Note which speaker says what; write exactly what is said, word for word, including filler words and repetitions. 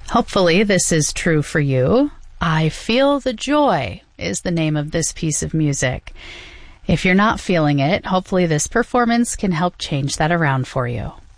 Speaker 1: Hopefully this is true for you. I Feel the Joy is the name of this piece of music. If you're not feeling it, hopefully this performance can help change that around for you.